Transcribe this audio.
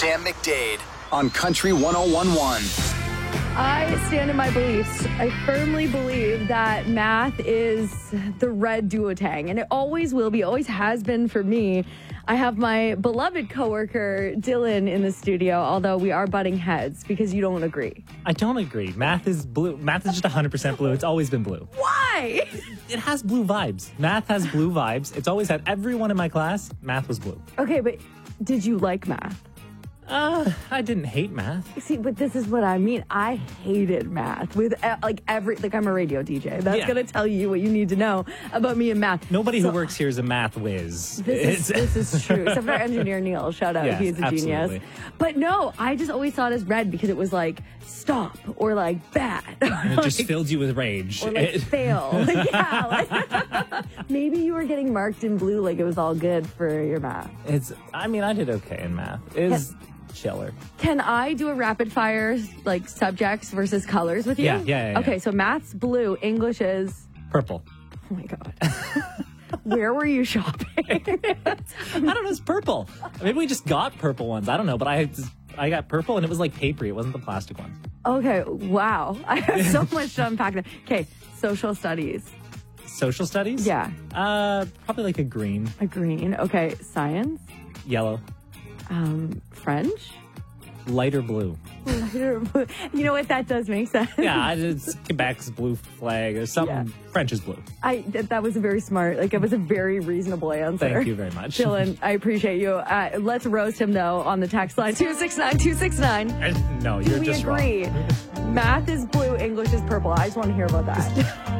Sam McDade on Country 101.1. I stand in my beliefs. I firmly believe that math is the red duotang, and it always will be, always has been for me. I have my beloved coworker, Dylan, in the studio, although we are butting heads because you don't agree. I don't agree. Math is blue. Math is just 100% blue. It's always been blue. Why? It has blue vibes. Math has blue vibes. It's always had everyone in my class. Math was blue. Okay, but did you like math? I didn't hate math. See, but this is what I mean. I hated math with I'm a radio DJ. That's going to tell you what you need to know about me and math. Nobody who works here is a math whiz. This is true. Except for our engineer, Neil. Shout out. Yes, He's a absolutely. genius. But no, I just always saw it as red because it was like stop or like bad. And it just filled you with rage. Or like fail. Maybe you were getting marked in blue like it was all good for your math. I did okay in math. It's chiller. Can I do a rapid fire, like subjects versus colors with you? Yeah. Okay, so math's blue, English is Purple. Oh my God. Where were you shopping? I don't know, it's purple. Maybe we just got purple ones. I don't know, but I got purple and it was like papery. It wasn't the plastic ones. Okay, wow. I have so much to unpack there. Okay, social studies. Social studies? Yeah. Probably like a green. A green. Okay, science. Yellow. French. Lighter blue. Lighter blue. You know what? That does make sense. Yeah, it's Quebec's blue flag or something. Yeah. French is blue. That was a very smart, it was a very reasonable answer. Thank you very much. Dylan, I appreciate you. Let's roast him, though, on the text line. 269-269. No, you're just wrong. We agree. Math is blue, English is purple. I just want to hear about that.